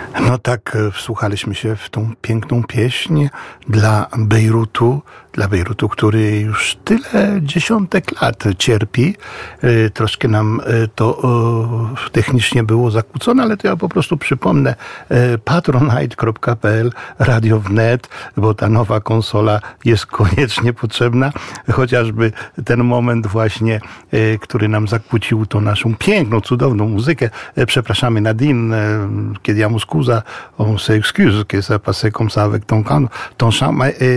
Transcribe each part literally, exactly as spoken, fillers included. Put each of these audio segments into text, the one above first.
No tak, wsłuchaliśmy się w tą piękną pieśń dla Bejrutu, dla Bejrutu, który już tyle dziesiątek lat cierpi. Troszkę nam to technicznie było zakłócone, ale to ja po prostu przypomnę patronite kropka p l, Radio Wnet, bo ta nowa konsola jest koniecznie potrzebna, chociażby ten moment właśnie, który nam zakłócił tą naszą piękną, cudowną muzykę. Przepraszamy Nadine, kiedy ja mu skuza, on se excuse, que ça passe comme ça avec ton, ton chant.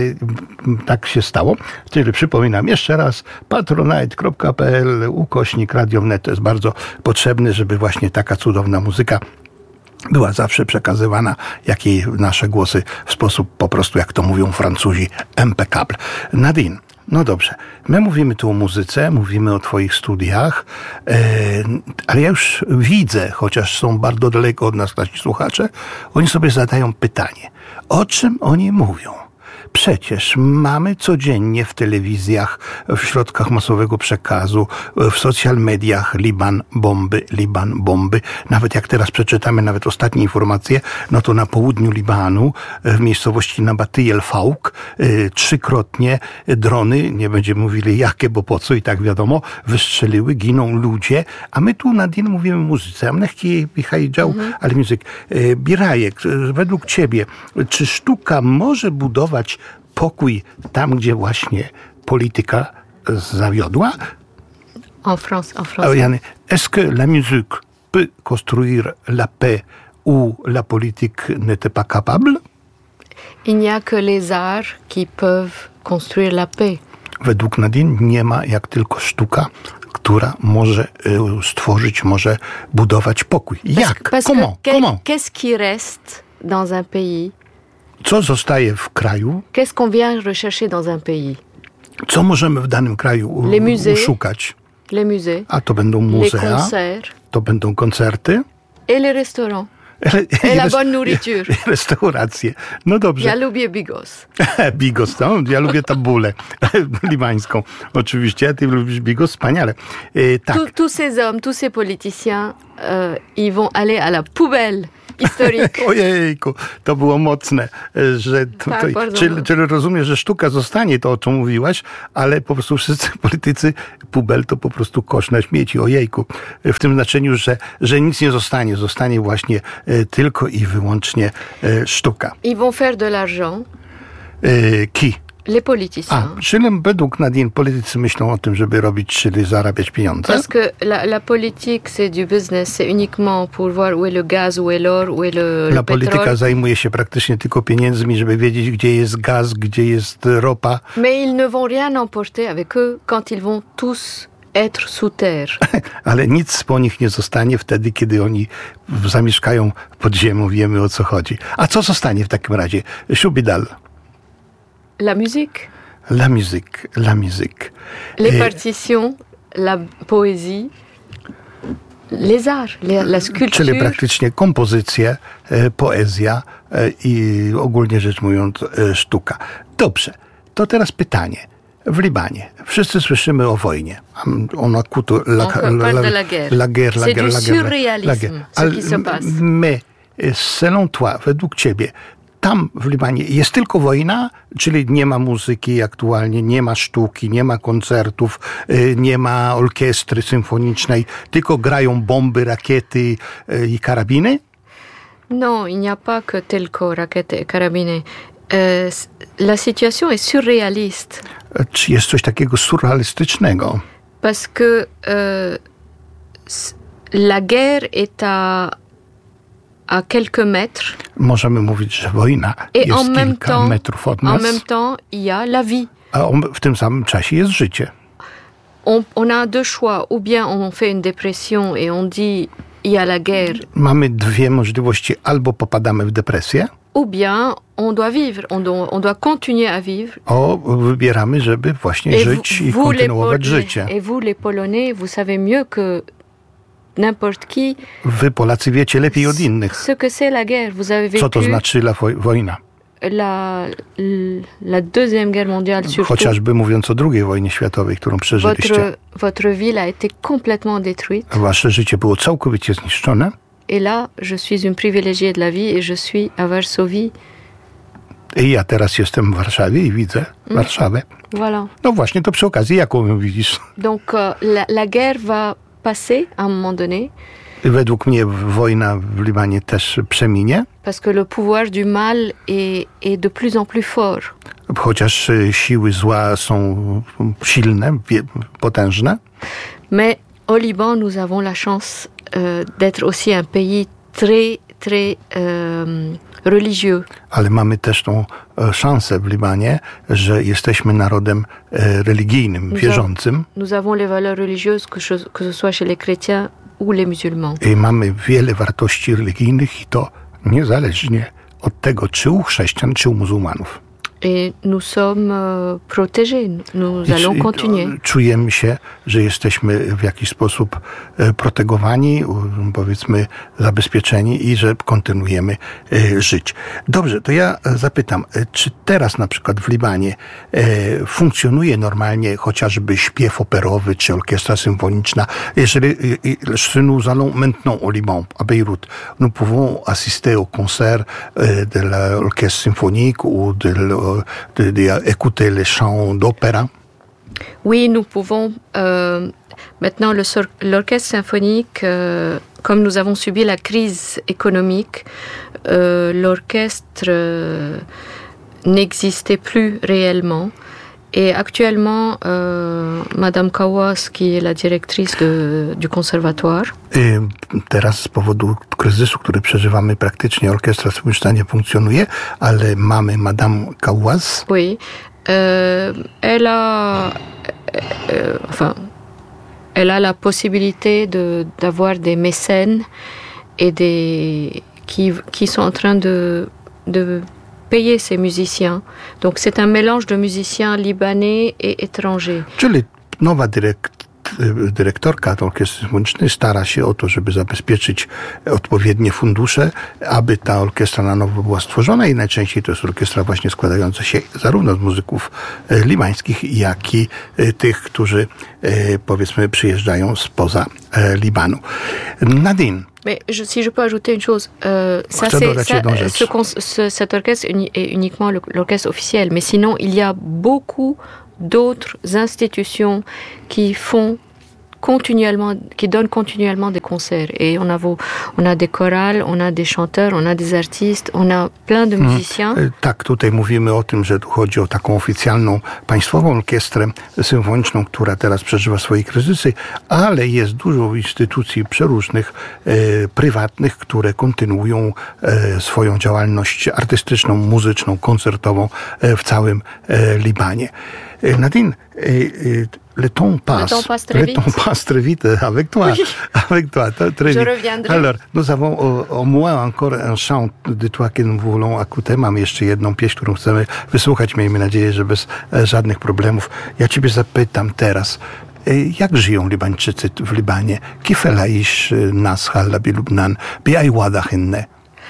Tak się stało. Czyli przypominam jeszcze raz, patronite kropka p l, ukośnik Radio Wnet. To jest bardzo potrzebne, żeby właśnie taka cudowna muzyka była zawsze przekazywana, jak i nasze głosy w sposób po prostu, jak to mówią Francuzi, impeccable. Nadine, no dobrze, my mówimy tu o muzyce, mówimy o twoich studiach, e, ale ja już widzę, chociaż są bardzo daleko od nas nasi słuchacze, oni sobie zadają pytanie, o czym oni mówią? Przecież mamy codziennie w telewizjach, w środkach masowego przekazu, w social mediach Liban, bomby, Liban, bomby. Nawet jak teraz przeczytamy nawet ostatnie informacje, no to na południu Libanu, w miejscowości Nabati el Fauk, trzykrotnie drony, nie będziemy mówili jakie, bo po co i tak wiadomo, wystrzeliły, giną ludzie, a my tu na dzień mówimy muzyce. Amnechki Bichajdział, mhm. ale muzyk. Birajek, według ciebie, czy sztuka może budować pokój tam, gdzie właśnie polityka zawiodła? En France, en France. Est-ce que la musique peut construire la paix où la politique n'était pas capable? Il n'y a que les arts qui peuvent construire la paix. Według Nadine nie ma jak tylko sztuka, która może stworzyć, może budować pokój. Jak? Parce Comment? Que, Comment? Qu'est-ce qui reste dans un pays? Co zostaje w kraju? Qu'est-ce qu'on vient rechercher dans un pays? Co możemy w danym kraju Les musées, szukać? Les musées. A to będą muzea, les concerts, to będą koncerty. Et les restaurants. Et la bonne nourriture. Restauracje. No dobrze. Ja lubię bigos. Bigos, no. Ja lubię tabulę libańską. Oczywiście, ty lubisz bigos, wspaniale. E, tak. Tous, tous ces hommes, tous ces politiciens, euh, ils vont aller à la poubelle historique. Ojejku, to było mocne, że tutaj, tak, czyli, czyli rozumiem, że sztuka zostanie, to o czym mówiłaś, ale po prostu wszyscy politycy, pubel to po prostu kosz na śmieci, ojejku. W tym znaczeniu, że, że nic nie zostanie, zostanie właśnie e, tylko i wyłącznie e, sztuka. Ils vont faire de l'argent. E, ki? Les politiciens. A, czyli według Nadine politycy myślą o tym, żeby robić, czyli zarabiać pieniądze? Parce que la, la politique, c'est du business. C'est uniquement pour voir où est le gaz, où est l'or, où est le, La le polityka pétrole. zajmuje się praktycznie tylko pieniędzmi, żeby wiedzieć, gdzie jest gaz, gdzie jest ropa. Mais ils ne vont rien emporter avec eux quand ils vont tous être sous terre. Ale nic po nich nie zostanie wtedy, kiedy oni zamieszkają pod ziemią, wiemy o co chodzi. A co zostanie w takim razie? Szubidal. La musique. La musique, la musique. Les Et... partitions, la poésie, les arts, les, la sculpture. Czyli praktycznie kompozycje, poezja i ogólnie rzecz mówiąc sztuka. Dobrze, to teraz pytanie. W Libanie wszyscy słyszymy o wojnie. On a couteau, la, la, la, la, la guerre. La guerre, la C'est guerre, du la guerre, surréalisme, la guerre. ce qui se passe. Mais, selon toi, według ciebie, tam w Libanie jest tylko wojna, czyli nie ma muzyki aktualnie, nie ma sztuki, nie ma koncertów, nie ma orkiestry symfonicznej, tylko grają bomby, rakiety i karabiny? Non, il n'y a pas que tylko rakiety et karabiny. Euh, la situation est surréaliste. Czy jest coś takiego surrealistycznego? Parce que euh, la guerre est à à quelques mètres. Możemy mówić, że wojna Et jest en kilka temps, metrów od nas. En même temps, il y a la vie. A on, w tym samym czasie jest życie. On, on a deux choix. Ou bien on fait une dépression et on dit il y a la guerre. Mamy dwie możliwości. Albo popadamy w depresję. Ou bien on doit vivre. On doit, on doit continuer à vivre. O, wybieramy, żeby właśnie et żyć vous, i vous kontynuować les, życie. Et vous les Polonais, vous savez mieux que n'importe qui. Wy Polacy wiecie lepiej od innych. Ce que c'est la guerre. Vous avez vécu Co to znaczy la woj- wojna? La, la deuxième guerre mondiale surtout. Chociażby mówiąc o drugiej wojnie światowej, którą przeżyliście. Votre, votre ville a été complètement détruite. Wasze życie było całkowicie zniszczone. Et là, je suis une privilégiée de la vie et je suis à Varsovie. I ja teraz jestem w Warszawie i widzę Warszawę. Voilà. No właśnie, to przy okazji, jaką ją widzisz? Donc, euh, la, la guerre va passer à un moment donné. Według mnie wojna w Libanie też przeminie. Parce que le pouvoir du mal est, est de plus en plus fort. Chociaż siły zła są silne, potężne. Mais au Liban, nous avons la chance euh, d'être aussi un pays très, très euh, religieux. Ale mamy też tą szansę w Libanie, że jesteśmy narodem religijnym, nous wierzącym. A, nous avons les valeurs religieuses, que, que ce soit chez les chrétiens ou les musulmans. I mamy wiele wartości religijnych i to niezależnie od tego, czy u chrześcijan, czy u muzułmanów. Et nous sommes euh, protégés, nous I, allons i, continuer. Czujemy się, że jesteśmy w jakiś sposób protegowani, powiedzmy zabezpieczeni i że kontynuujemy żyć. Dobrze, to ja zapytam, czy teraz na przykład w Libanie funkcjonuje normalnie chociażby śpiew operowy czy orkiestra symfoniczna? Jeżeli nous allons maintenant au Liban, à Beyrouth, nous pouvons assister au concert de l'orchestre symphonique ou de De, de écouter les chants d'opéra? Oui, nous pouvons. Euh, maintenant, le, l'orchestre symphonique, euh, comme nous avons subi la crise économique, euh, l'orchestre euh, n'existait plus réellement. Et actuellement, euh, Madame Kawas, qui est la directrice de, du conservatoire. I teraz z powodu kryzysu, który przeżywamy, praktycznie orkiestra symfoniczna nie funkcjonuje, ale mamy Madame Kawas. Oui. Euh, elle a, euh, enfin, elle a la possibilité de, d'avoir des mécènes et des, qui, qui sont en train de, de payer ces musiciens. Donc c'est un mélange de musiciens libanais et étrangers. Czyli nowa dyrekt, dyrektorka orkiestry symfonicznej stara się o to, żeby zabezpieczyć odpowiednie fundusze, aby ta orkiestra na nowo była stworzona i najczęściej to jest orkiestra właśnie składająca się zarówno z muzyków libańskich, jak i tych, którzy powiedzmy przyjeżdżają spoza Libanu. Nadine. Mais je, si je peux ajouter une chose, euh, ça, c'est, ça, ce, ce, cet orchestre est uniquement l'orchestre officiel, mais sinon il y a beaucoup d'autres institutions qui font continuellement, qui donnent continuellement des concerts. Et on a, vos, on a des chorales, on a des chanteurs, on a des artistes, on a plein de musiciens. Hmm. Tak, tutaj mówimy o tym, że tu chodzi o taką oficjalną państwową orkiestrę symfoniczną, która teraz przeżywa swoje kryzysy, ale jest dużo instytucji przeróżnych, e, prywatnych, które kontynuują e, swoją działalność artystyczną, muzyczną, koncertową e, w całym e, Libanie. E, Nadine, e, e, Le temps passe. Le temps passe très le vite. temps passe très vite avec toi. Oui. Avec toi, très Je vite. reviendrai. Alors, nous avons au, au moins encore un chant de toi que nous voulons écouter. Mam jeszcze jedną pieśń, którą chcemy wysłuchać. Miejmy nadzieję, że bez e, żadnych problemów. Ja ciebie zapytam teraz, e, jak żyją Libańczycy w Libanie? Kif elaish nas halla bi Lubnan bi ay wadah inne?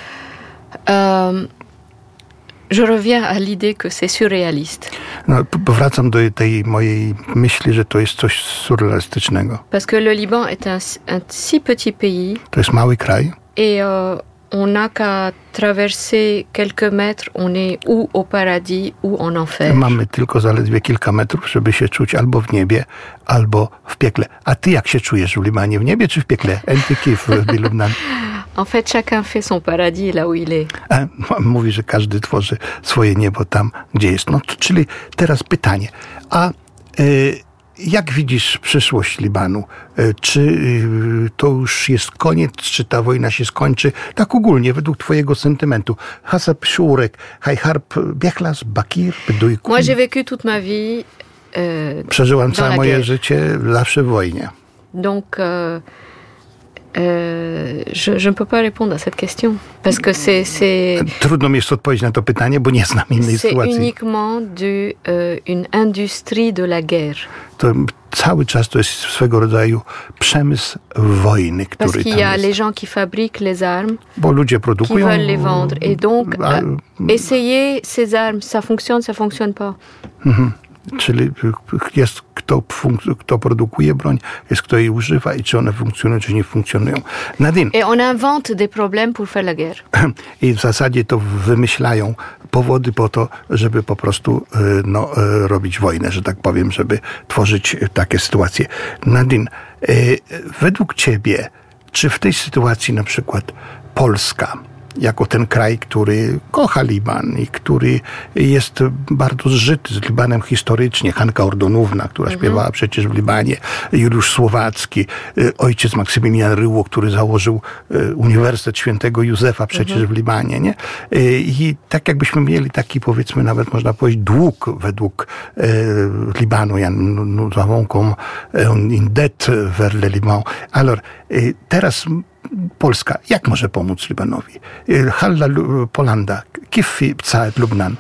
Um, Je reviens à l'idée que c'est surréaliste. No, powracam do tej mojej myśli, że to jest coś surrealistycznego. Parce que le Liban est un, un si petit pays. To jest mały kraj. Et euh, on n'a qu'à traverser quelques mètres, on est ou au paradis ou en enfer. Mamy tylko zaledwie kilka metrów, żeby się czuć albo w niebie, albo w piekle. A ty jak się czujesz w Libanie? W niebie czy w piekle? Enty kif bi Lubnan? En fait, chacun fait son paradis là où il est. A, mówi, że każdy tworzy swoje niebo tam, gdzie jest. No, to, czyli teraz pytanie. A y, jak widzisz przyszłość Libanu? Y, czy y, to już jest koniec? Czy ta wojna się skończy? Tak ogólnie, według twojego sentymentu. Hasab Shurek, Hajharb, Biechlas, Bakir, Bydujku. Moi, j'ai vécu toute ma vie euh, Przeżyłam całe moje życie zawsze w wojnie. Donc... Euh, Euh, je, je ne peux pas répondre à cette question parce que c'est, c'est trudno mi jest odpowiedzieć na to pytanie, bo nie znam innej c'est sytuacji. uniquement du, euh, une industrie de la guerre. To cały czas to jest swego rodzaju przemysł wojny, który Parce qu'il tam y a jest. les gens qui fabriquent les armes, Bo ludzie qui produkują. veulent les vendre et donc a, euh, essayer ces armes, ça fonctionne, ça fonctionne pas. Mhm. Czyli jest kto, funk- kto produkuje broń, jest kto jej używa i czy one funkcjonują, czy nie funkcjonują. Nadine. Et on invente des problèmes pour faire la guerre. I w zasadzie to wymyślają powody po to, żeby po prostu no, robić wojnę, że tak powiem, żeby tworzyć takie sytuacje. Nadine, według ciebie, czy w tej sytuacji na przykład Polska, jako ten kraj, który kocha Liban i który jest bardzo zżyty z Libanem historycznie. Hanka Ordonówna, która mhm. śpiewała przecież w Libanie, Juliusz Słowacki, ojciec Maksymilian Ryło, który założył Uniwersytet Świętego Józefa przecież mhm. w Libanie. Nie? I tak jakbyśmy mieli taki, powiedzmy, nawet można powiedzieć, dług według e, Libanu. Ja, nous avons comme une dette vers le Liban. Alors, e, teraz Polska, jak może pomóc Libanowi? Halla Polanda, kif tsaad Lubnan?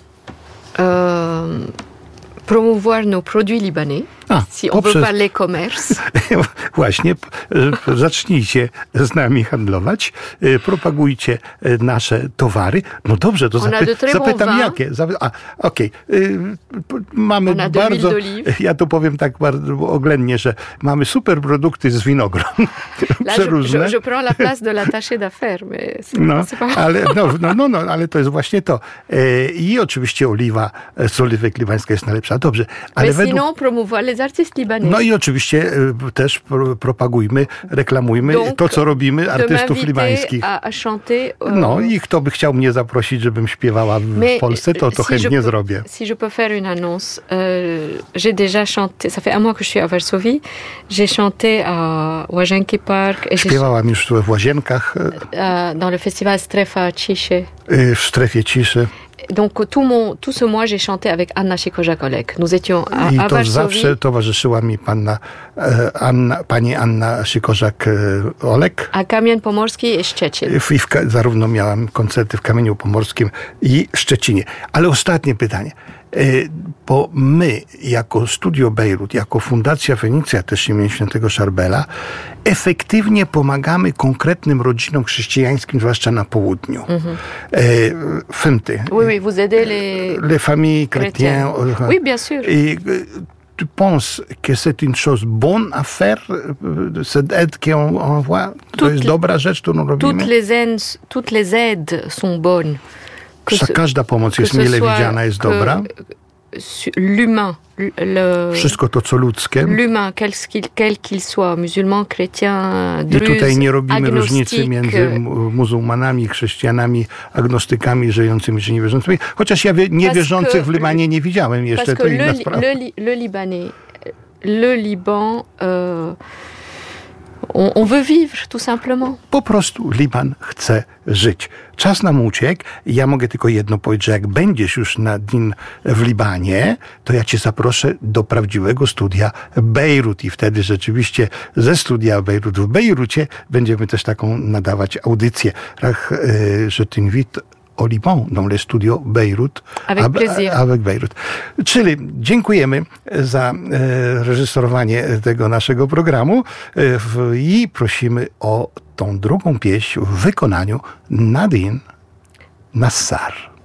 Euh, promouvoir nos produits libanais. A, si on veut parler commerce. Właśnie, zacznijcie z nami handlować, propagujcie nasze towary. No dobrze, to zapy- zapytam bon jakie. A, okej. Okay. Mamy bardzo, ja to powiem tak bardzo oględnie, że mamy super produkty z winogron. Przeróżne. Je, je, je prends la place de l'attaché d'affaires, mais no, ale, no, no, no, no, ale to jest właśnie to. I oczywiście oliwa z oliwek libańska jest najlepsza. Dobrze. Ale mais według... sinon, promouvoir les artistes libanais. No i oczywiście też propagujmy, reklamujmy Donc, to, co robimy, artystów libańskich. A, a chanter, uh... No i kto by chciał mnie zaprosić, żebym śpiewała w Mais, Polsce, to, to si chętnie je, zrobię. Si je peux faire une annonce, euh, j'ai déjà chanté, ça fait un mois que je suis à Varsovie, j'ai chanté à Łazienki Park. Et Śpiewałam już w Łazienkach. Uh, dans le festival Strefa Ciszy. W strefie ciszy. Donc tout, mon, tout ce mois, j'ai chanté avec Anna Sikorzak-Olek. Nous étions à, I à to Varsovie. Zawsze towarzyszyła mi panna, Anna, pani Anna Sikorzak-Olek. A Kamien Pomorski i Szczecin. I w, zarówno miałam koncerty w Kamieniu Pomorskim i Szczecinie. Ale ostatnie pytanie. Bo my, jako Studio Bejrut, jako Fundacja Fenicja, też imienia Świętego Szarbela, efektywnie pomagamy konkretnym rodzinom chrześcijańskim, zwłaszcza na południu. Mm-hmm. Femty. Oui, oui, vous aidez les, les familles chrétiennes. Oui, bien sûr. Et, tu penses que c'est une chose bonne à faire, cette aide qu'on envoie? To jest dobra rzecz, którą robimy? Toutes les aides, toutes les aides sont bonnes. Que Każda pomoc jest mile widziana, jest dobra. L'humain. Le, Wszystko to, co ludzkie. L'humain, quel qu'il, quel qu'il soit, musulman, chrétien, druze, I tutaj nie robimy agnostik, różnicy między muzułmanami, chrześcijanami, agnostykami, żyjącymi czy niewierzącymi. Chociaż ja niewierzących w Libanie nie widziałem jeszcze, to inna le, sprawa. Le, le Libanais, le Liban... Euh, On, on veut vivre, tout simplement. Po prostu Liban chce żyć. Czas nam uciekł. Ja mogę tylko jedno powiedzieć, że jak będziesz już na dzień w Libanie, to ja cię zaproszę do prawdziwego studia Bejrut i wtedy rzeczywiście ze studia Bejrut w Bejrucie będziemy też taką nadawać audycję. Je t'invite au Liban, dans les studios Bejrut. Avec plaisir. Avec Bejrut. Czyli dziękujemy za e, reżyserowanie tego naszego programu e, w, i prosimy o tą drugą pieśń w wykonaniu Nadine Nassar.